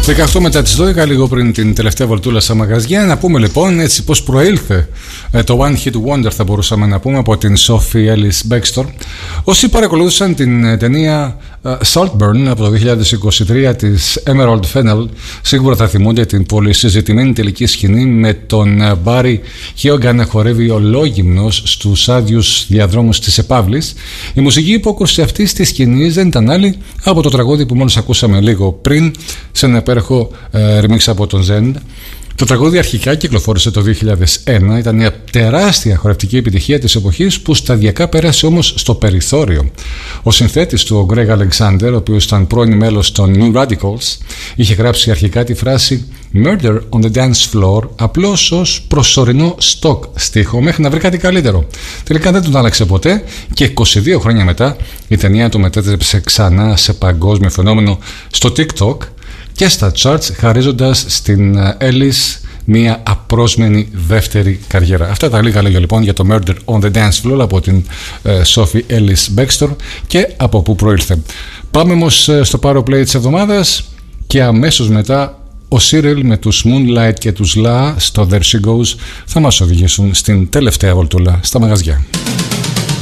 18 μετά τις 12, λίγο πριν την τελευταία βολτούλα στα μαγαζιά. Να πούμε λοιπόν έτσι πως προήλθε το One Hit Wonder, θα μπορούσαμε να πούμε, από την Sophie Ellis Bextor. Όσοι παρακολούθησαν την ταινία Saltburn από το 2023 της Emerald Fennell, σίγουρα θα θυμούνται την πολύ συζητημένη τελική σκηνή με τον Barry Keoghan να χορεύει ολόγυμνος στους άδειους διαδρόμους της επαύλης. Η μουσική υπόκριση αυτής της σκηνής δεν ήταν άλλη από το τραγούδι που μόλις ακούσαμε λίγο πριν, σε ένα υπέροχο remix από τον Zend. Το τραγούδι αρχικά κυκλοφόρησε το 2001, ήταν μια τεράστια χορευτική επιτυχία της εποχής που σταδιακά πέρασε όμως στο περιθώριο. Ο συνθέτης του, ο Greg Alexander, ο οποίος ήταν πρώην μέλος των New Radicals, είχε γράψει αρχικά τη φράση Murder on the Dance Floor απλώς ως προσωρινό στόκ στίχο μέχρι να βρει κάτι καλύτερο. Τελικά δεν τον άλλαξε ποτέ και 22 χρόνια μετά η ταινία του μετέτρεψε ξανά σε παγκόσμιο φαινόμενο στο TikTok και στα charts, χαρίζοντας στην Ellis μια απρόσμενη δεύτερη καριέρα. Αυτά τα λίγα λόγια λοιπόν για το Murder on the Dance Floor από την Sophie Ellis Bextor και από πού προήλθε. Πάμε όμως στο Power Play της εβδομάδας και αμέσως μετά ο Cyril με τους Moonlight και τους La στο There She Goes θα μας οδηγήσουν στην τελευταία βολτούλα στα μαγαζιά.